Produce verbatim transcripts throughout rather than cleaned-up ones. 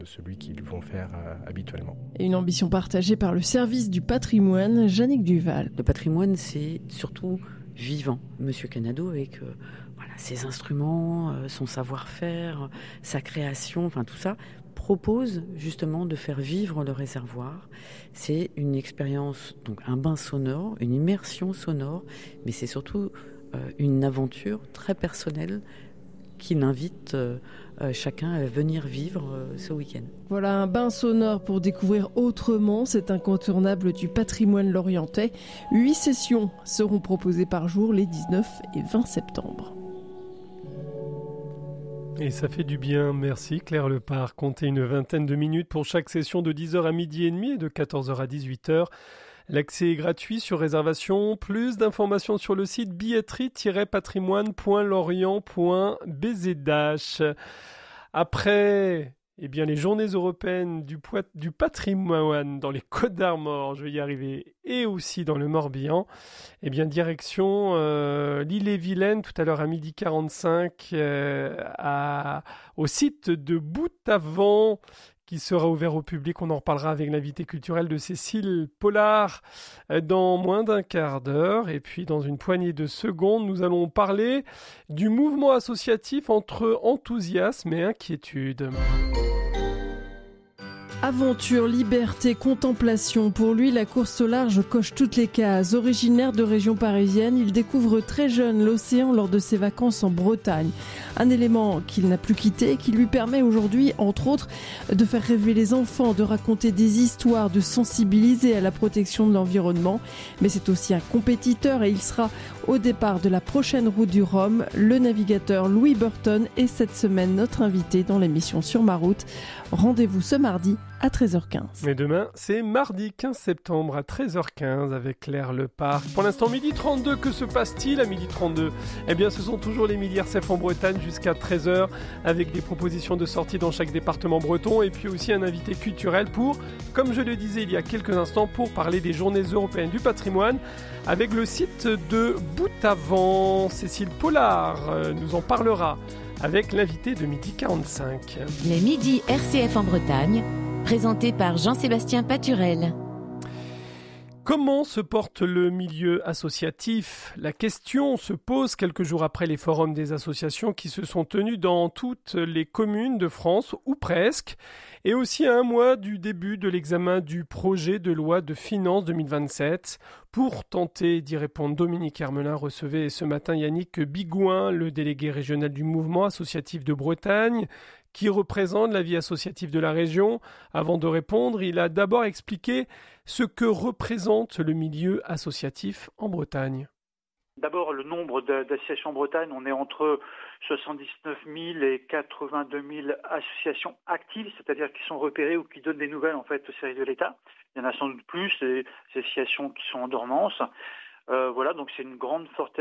celui qu'ils vont faire euh, habituellement. Et une ambition partagée par le service du patrimoine, Jannick Duval. Le patrimoine, c'est surtout vivant. Monsieur Canado, avec euh, voilà, ses instruments, euh, son savoir-faire, sa création, enfin tout ça, propose justement de faire vivre le réservoir. C'est une expérience, donc un bain sonore, une immersion sonore, mais c'est surtout euh, une aventure très personnelle qu'il invite euh, euh, chacun à venir vivre euh, ce week-end. Voilà un bain sonore pour découvrir autrement cet incontournable du patrimoine lorientais. Huit sessions seront proposées par jour les dix-neuf et vingt septembre. Et ça fait du bien, merci Claire Lepard. Comptez une vingtaine de minutes pour chaque session de dix heures à midi et demi et de quatorze heures à dix-huit heures. L'accès est gratuit sur réservation. Plus d'informations sur le site billetterie tiret patrimoine point lorient point b z h. Après eh bien, les journées européennes du, poit- du patrimoine dans les Côtes d'Armor, je vais y arriver, et aussi dans le Morbihan, eh bien, direction euh, l'Île-et-Vilaine, tout à l'heure à midi quarante-cinq, euh, à, au site de Boutavant, qui sera ouvert au public. On en reparlera avec l'invité culturel de Cécile Pollard dans moins d'un quart d'heure. Et puis, dans une poignée de secondes, nous allons parler du mouvement associatif entre enthousiasme et inquiétude. Aventure, liberté, contemplation. Pour lui, la course au large coche toutes les cases. Originaire de région parisienne, il découvre très jeune l'océan lors de ses vacances en Bretagne. Un élément qu'il n'a plus quitté, qui lui permet aujourd'hui, entre autres, de faire rêver les enfants, de raconter des histoires, de sensibiliser à la protection de l'environnement. Mais c'est aussi un compétiteur et il sera au départ de la prochaine route du Rhum. Le navigateur Louis Burton est cette semaine notre invité dans l'émission Sur ma route. Rendez-vous ce mardi à treize heures quinze. Mais demain, c'est mardi quinze septembre à treize heures quinze avec Claire Lepard. Pour l'instant, midi trente-deux, que se passe-t-il à midi trente-deux ? Eh bien, ce sont toujours les midi R C F en Bretagne jusqu'à treize heures avec des propositions de sortie dans chaque département breton et puis aussi un invité culturel pour, comme je le disais il y a quelques instants, pour parler des journées européennes du patrimoine avec le site de Boutavant. Cécile Pollard euh, nous en parlera avec l'invité de midi quarante-cinq. Les midis R C F en Bretagne, présenté par Jean-Sébastien Paturel. Comment se porte le milieu associatif ? La question se pose quelques jours après les forums des associations qui se sont tenus dans toutes les communes de France, ou presque, et aussi à un mois du début de l'examen du projet de loi de finances deux mille vingt-sept. Pour tenter d'y répondre, Dominique Hermelin recevait ce matin Yannick Bigouin, le délégué régional du mouvement associatif de Bretagne, qui représente la vie associative de la région. Avant de répondre, il a d'abord expliqué ce que représente le milieu associatif en Bretagne. D'abord, le nombre d'associations en Bretagne, on est entre soixante-dix-neuf mille et quatre-vingt-deux mille associations actives, c'est-à-dire qui sont repérées ou qui donnent des nouvelles en fait au service de l'État. Il y en a sans doute plus, des associations qui sont en dormance. Euh, voilà, donc c'est une grande force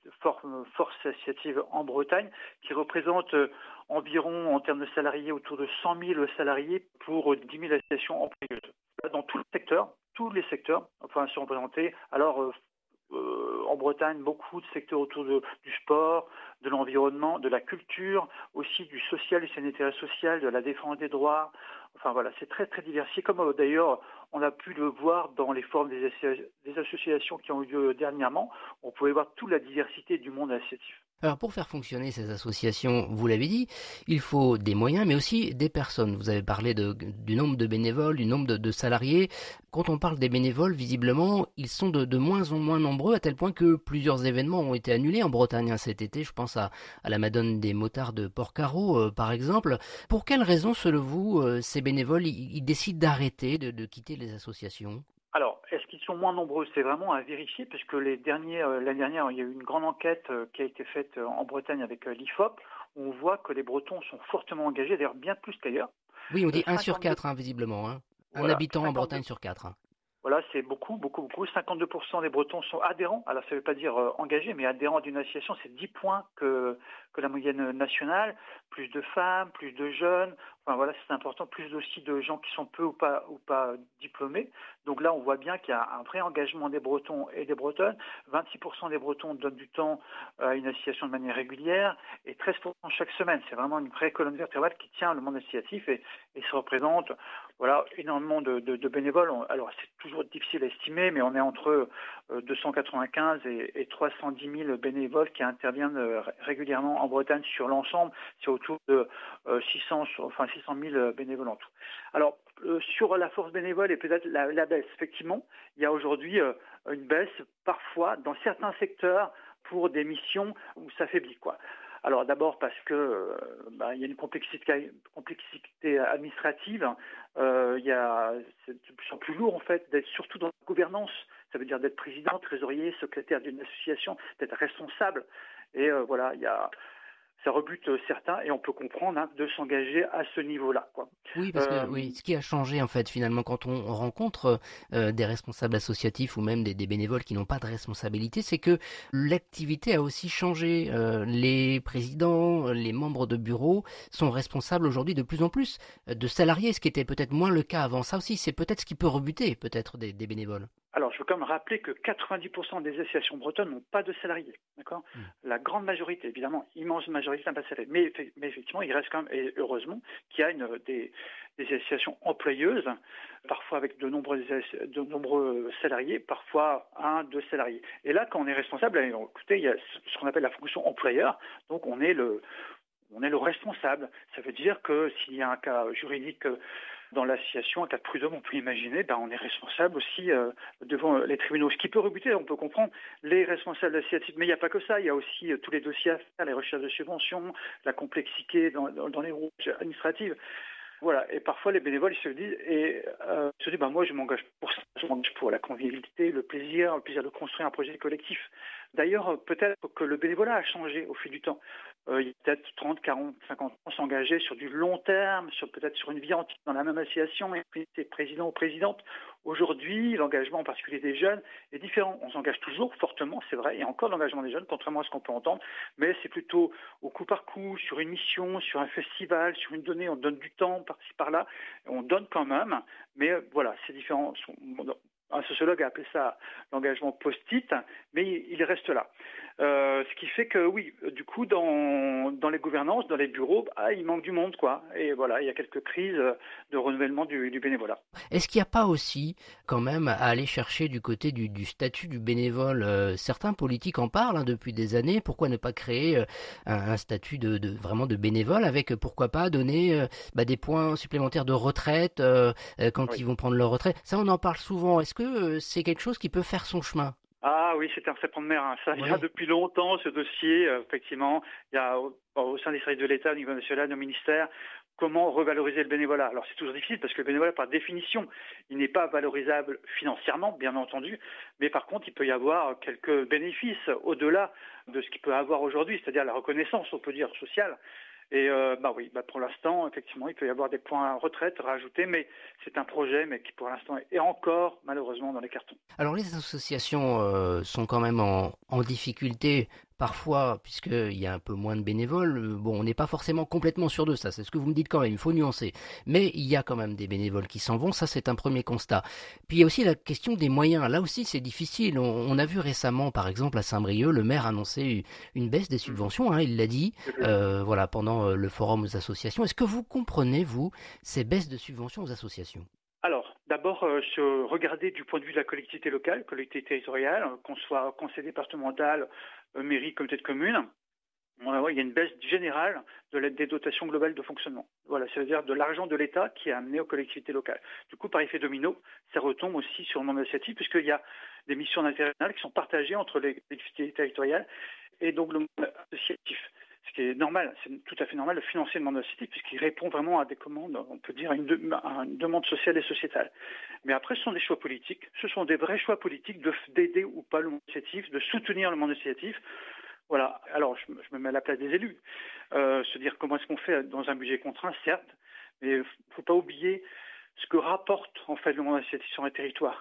associative en Bretagne qui représente euh, environ, en termes de salariés, autour de cent mille salariés pour dix mille associations employeuses. Dans tous les secteurs, tous les secteurs, enfin, sont représentés. Alors, euh, euh, en Bretagne, beaucoup de secteurs autour de, du sport, de l'environnement, de la culture, aussi du social, du sanitaire et social, de la défense des droits. Enfin voilà, c'est très très diversifié, comme euh, d'ailleurs on a pu le voir dans les formes des, associ- des associations qui ont eu lieu dernièrement. On pouvait voir toute la diversité du monde associatif. Alors pour faire fonctionner ces associations, vous l'avez dit, il faut des moyens mais aussi des personnes. Vous avez parlé de, du nombre de bénévoles, du nombre de, de salariés. Quand on parle des bénévoles, visiblement, ils sont de, de moins en moins nombreux à tel point que plusieurs événements ont été annulés en Bretagne hein, cet été. Je pense à, à la Madone des motards de Porcaro euh, par exemple. Pour quelles raisons, selon vous, euh, ces bénévoles ils, ils décident d'arrêter, de, de quitter les associations ? Alors, est-ce qu'ils sont moins nombreux ? C'est vraiment à vérifier, puisque les derniers, euh, l'année dernière, il y a eu une grande enquête euh, qui a été faite euh, en Bretagne avec euh, l'I F O P, où on voit que les Bretons sont fortement engagés, d'ailleurs bien plus qu'ailleurs. Oui, on dit euh, un sur quatre, hein, visiblement. Hein. Un voilà, habitant cinquante-deux en Bretagne sur quatre. Hein. Voilà, c'est beaucoup, beaucoup, beaucoup. cinquante-deux pour cent des Bretons sont adhérents. Alors, ça ne veut pas dire euh, engagés, mais adhérents d'une association, c'est dix points que, que la moyenne nationale. Plus de femmes, plus de jeunes. Enfin, voilà, c'est important. Plus aussi de gens qui sont peu ou pas, ou pas diplômés. Donc là, on voit bien qu'il y a un vrai engagement des Bretons et des Bretonnes. vingt-six pour cent des Bretons donnent du temps à une association de manière régulière et treize pour cent chaque semaine. C'est vraiment une vraie colonne vertébrale qui tient le monde associatif et, et ça représente voilà, énormément de, de, de bénévoles. Alors, c'est toujours difficile à estimer, mais on est entre deux cent quatre-vingt-quinze et, et trois cent dix mille bénévoles qui interviennent régulièrement en Bretagne sur l'ensemble. C'est autour de six cents, enfin six cent mille bénévoles en tout. Alors, euh, sur la force bénévole et peut-être la, la baisse, effectivement, il y a aujourd'hui euh, une baisse parfois dans certains secteurs pour des missions où ça faiblit, quoi. Alors d'abord parce que euh, bah, il y a une complexité, complexité administrative, euh, il y a c'est de plus en plus lourd en fait d'être surtout dans la gouvernance. Ça veut dire d'être président, trésorier, secrétaire d'une association, d'être responsable. Et euh, voilà, il y a ça rebute certains et on peut comprendre hein, de s'engager à ce niveau-là, quoi. Oui, parce que Euh, oui, ce qui a changé en fait finalement quand on rencontre euh, des responsables associatifs ou même des, des bénévoles qui n'ont pas de responsabilité, c'est que l'activité a aussi changé. Euh, les présidents, les membres de bureau sont responsables aujourd'hui de plus en plus de salariés, ce qui était peut-être moins le cas avant. Ça aussi, c'est peut-être ce qui peut rebuter peut-être des, des bénévoles. Alors, je veux quand même rappeler que quatre-vingt-dix pour cent des associations bretonnes n'ont pas de salariés, d'accord ? Mmh. La grande majorité, évidemment, immense majorité n'a pas de salariés. Mais, mais effectivement, il reste quand même, et heureusement, qu'il y a une, des, des associations employeuses, parfois avec de nombreux, de nombreux salariés, parfois un, deux salariés. Et là, quand on est responsable, écoutez, il y a ce qu'on appelle la fonction employeur, donc on est le, on est le responsable. Ça veut dire que s'il y a un cas juridique dans l'association, un cas de prud'homme, on peut imaginer, ben on est responsable aussi euh, devant les tribunaux. Ce qui peut rebuter, on peut comprendre, les responsables associatifs, mais il n'y a pas que ça, il y a aussi euh, tous les dossiers à faire, les recherches de subventions, la complexité dans, dans, dans les rouages administratifs. Voilà, et parfois les bénévoles ils se disent, et euh, se disent, ben moi je m'engage pour ça, je m'engage pour la convivialité, le plaisir, le plaisir de construire un projet collectif. D'ailleurs, peut-être que le bénévolat a changé au fil du temps. Euh, il y a peut-être trente, quarante, cinquante ans s'engager sur du long terme, sur peut-être sur une vie entière dans la même association, et puis c'est président ou présidente. Aujourd'hui, l'engagement en particulier des jeunes est différent. On s'engage toujours fortement, c'est vrai, et encore l'engagement des jeunes, contrairement à ce qu'on peut entendre, mais c'est plutôt au coup par coup, sur une mission, sur un festival, sur une donnée, on donne du temps par-ci par-là, on donne quand même, mais voilà, c'est différent. Un sociologue a appelé ça l'engagement post-it, mais il reste là. Euh, ce qui fait que oui, du coup, dans, dans les gouvernances, dans les bureaux, ah, il manque du monde, quoi. Et voilà, il y a quelques crises de renouvellement du, du bénévolat. Est-ce qu'il n'y a pas aussi, quand même, à aller chercher du côté du, du statut du bénévole euh, certains politiques en parlent hein, depuis des années. Pourquoi ne pas créer euh, un, un statut de, de vraiment de bénévole avec, pourquoi pas, donner euh, bah, des points supplémentaires de retraite euh, euh, quand oui. ils vont prendre leur retraite. Ça, on en parle souvent. Est-ce que euh, c'est quelque chose qui peut faire son chemin ? Ah oui, c'est un serpent de mer. Hein. Ça, oui. Il y a depuis longtemps ce dossier. Euh, effectivement, il y a au, au sein des services de l'État, au niveau national, au ministère, comment revaloriser le bénévolat. Alors c'est toujours difficile parce que le bénévolat, par définition, il n'est pas valorisable financièrement, bien entendu, mais par contre, il peut y avoir quelques bénéfices au-delà de ce qu'il peut avoir aujourd'hui, c'est-à-dire la reconnaissance, on peut dire, sociale. Et euh, bah oui, bah pour l'instant, effectivement, il peut y avoir des points retraite rajoutés, mais c'est un projet, mais qui pour l'instant est encore malheureusement dans les cartons. Alors les associations euh, sont quand même en, en difficulté parfois, puisqu'il y a un peu moins de bénévoles. Bon, on n'est pas forcément complètement sûr de ça, c'est ce que vous me dites quand même, il faut nuancer. Mais il y a quand même des bénévoles qui s'en vont, ça c'est un premier constat. Puis il y a aussi la question des moyens, là aussi c'est difficile. On, on a vu récemment, par exemple, à Saint-Brieuc, le maire annoncer une baisse des subventions, hein, il l'a dit, euh, voilà, pendant le forum aux associations. Est-ce que vous comprenez, vous, ces baisses de subventions aux associations ? Alors, d'abord, euh, se regarder du point de vue de la collectivité locale, collectivité territoriale, euh, qu'on soit conseil départemental, euh, mairie, comité de communes. Euh, il y a une baisse générale de l'aide des dotations globales de fonctionnement. Voilà, c'est-à-dire de l'argent de l'État qui est amené aux collectivités locales. Du coup, par effet domino, ça retombe aussi sur le monde associatif, puisqu'il y a des missions internationales qui sont partagées entre les collectivités territoriales et donc le monde associatif. Ce qui est normal, c'est tout à fait normal de financer le monde associatif puisqu'il répond vraiment à des commandes, on peut dire à une, de, à une demande sociale et sociétale. Mais après, ce sont des choix politiques, ce sont des vrais choix politiques de, d'aider ou pas le monde associatif, de soutenir le monde associatif. Voilà, alors je, je me mets à la place des élus, euh, se dire comment est-ce qu'on fait dans un budget contraint, certes, mais il ne faut pas oublier ce que rapporte en fait le monde associatif sur un territoire.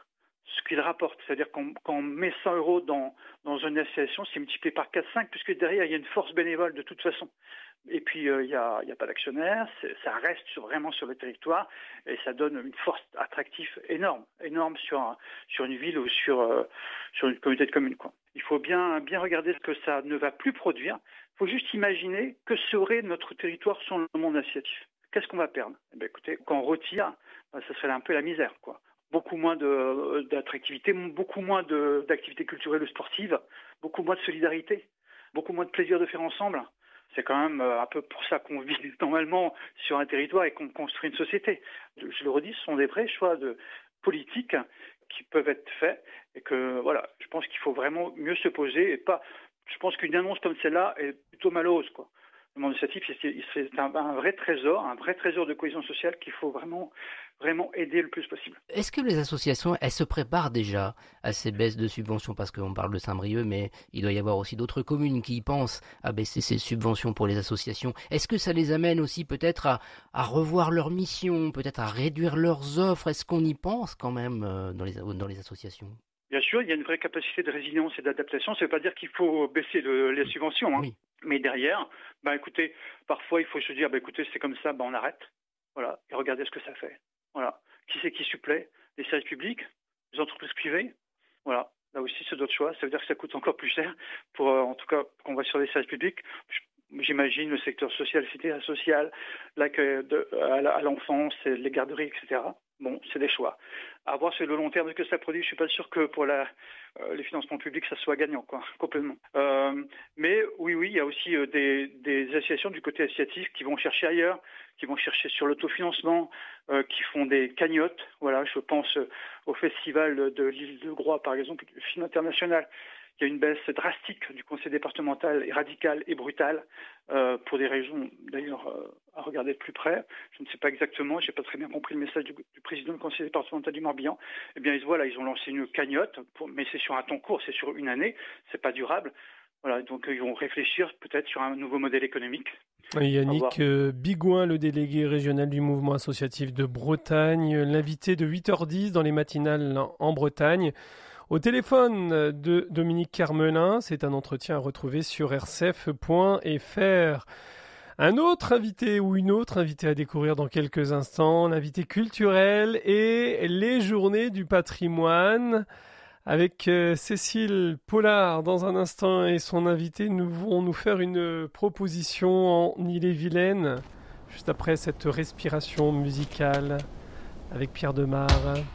ce qu'il rapporte. C'est-à-dire qu'on, quand on met cent euros dans, dans une association, c'est multiplié par quatre cinq, puisque derrière, il y a une force bénévole de toute façon. Et puis, euh, il n'y a, y a pas d'actionnaire, c'est, ça reste sur, vraiment sur le territoire, et ça donne une force attractive énorme, énorme sur, un, sur une ville ou sur, euh, sur une communauté de communes, quoi. Il faut bien, bien regarder ce que ça ne va plus produire. Il faut juste imaginer que serait notre territoire sans le monde associatif. Qu'est-ce qu'on va perdre? Eh bien, écoutez, quand on retire, ben, ça serait un peu la misère, quoi. Beaucoup moins de, d'attractivité, beaucoup moins de, d'activités culturelles ou sportives, beaucoup moins de solidarité, beaucoup moins de plaisir de faire ensemble. C'est quand même un peu pour ça qu'on vit normalement sur un territoire et qu'on construit une société. Je le redis, ce sont des vrais choix de politique qui peuvent être faits et que voilà, je pense qu'il faut vraiment mieux se poser et pas. Je pense qu'une annonce comme celle-là est plutôt malheureuse, quoi. Le monde associatif, c'est un, un vrai trésor, un vrai trésor de cohésion sociale qu'il faut vraiment, vraiment aider le plus possible. Est-ce que les associations, elles se préparent déjà à ces baisses de subventions? Parce qu'on parle de Saint-Brieuc, mais il doit y avoir aussi d'autres communes qui y pensent à baisser ces subventions pour les associations. Est-ce que ça les amène aussi peut-être à, à revoir leur mission, peut-être à réduire leurs offres? Est-ce qu'on y pense quand même dans les, dans les associations? Bien sûr, il y a une vraie capacité de résilience et d'adaptation. Ça ne veut pas dire qu'il faut baisser le, les subventions, hein. Oui. Mais derrière, bah écoutez, parfois il faut se dire, bah écoutez, c'est comme ça, bah on arrête, voilà, et regardez ce que ça fait, voilà. Qui c'est qui supplée? Les services publics, les entreprises privées, voilà. Là aussi, c'est d'autres choix. Ça veut dire que ça coûte encore plus cher. Pour, euh, en tout cas, quand on va sur les services publics, j'imagine le secteur social, cité social, l'accueil de, à l'enfance, les garderies, et cetera. Bon, c'est des choix. À voir sur le long terme que ça produit. Je suis pas sûr que pour la, euh, les financements publics, ça soit gagnant, quoi, complètement. Euh, mais oui, oui, il y a aussi euh, des, des associations du côté associatif qui vont chercher ailleurs, qui vont chercher sur l'autofinancement, euh, qui font des cagnottes. Voilà, je pense euh, au festival de l'île de Groix, par exemple, le film international. Il y a une baisse drastique du conseil départemental, et radicale et brutale, euh, pour des raisons d'ailleurs euh, à regarder de plus près. Je ne sais pas exactement, je n'ai pas très bien compris le message du, du président du conseil départemental du Morbihan. Eh bien, ils, voilà, ils ont lancé une cagnotte, pour, mais c'est sur un temps court, c'est sur une année, c'est pas durable. Voilà, donc ils vont réfléchir peut-être sur un nouveau modèle économique. Yannick euh, Bigouin, le délégué régional du mouvement associatif de Bretagne, l'invité de huit heures dix dans les matinales en Bretagne. Au téléphone de Dominique Carmelin, c'est un entretien à retrouver sur r c f point f r. Un autre invité ou une autre invitée à découvrir dans quelques instants, l'invité culturel et les journées du patrimoine. Avec Cécile Pollard dans un instant et son invité, nous vont nous faire une proposition en Ille-et-Vilaine, juste après cette respiration musicale avec Pierre Demar.